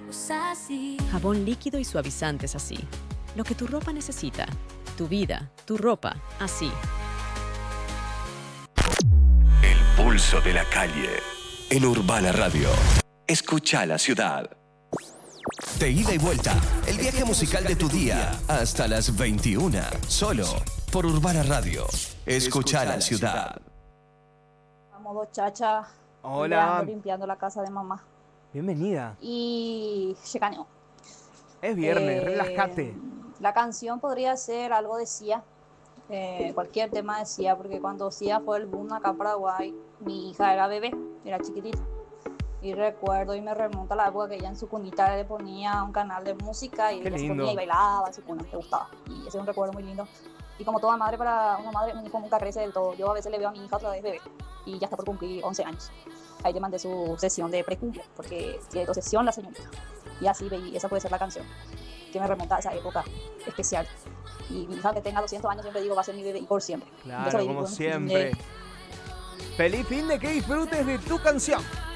Jabón líquido y suavizantes así. Lo que tu ropa necesita. Tu vida, tu ropa, así. El pulso de la calle. En Urbana Radio. Escucha la ciudad. De ida y vuelta. El viaje musical de tu día. Hasta las 21. Solo por Urbana Radio. Escucha la ciudad. Modo chacha. Hola. Limpiando la casa de mamá. Bienvenida. Y checaneo. Es viernes, relájate. La canción podría ser algo de Sia. Cualquier tema de Sia, porque cuando Sia fue el boom acá en Paraguay, mi hija era bebé, era chiquitita. Y recuerdo y me remonta a la época que ella en su cunita le ponía un canal de música y ella se ponía y bailaba en su cuna, le gustaba. Y ese es un recuerdo muy lindo. Y como toda madre, para una madre, un hijo nunca crece del todo. Yo a veces le veo a mi hija otra vez bebé y ya está por cumplir 11 años. Ahí le mandé su sesión de precumple, porque tiene 2 sesiones la señorita. Y así, baby, esa puede ser la canción que me remonta a esa época especial. Y mi hija que tenga 200 años, siempre digo, va a ser mi bebé y por siempre. Claro, como siempre. Feliz fin de que disfrutes de tu canción.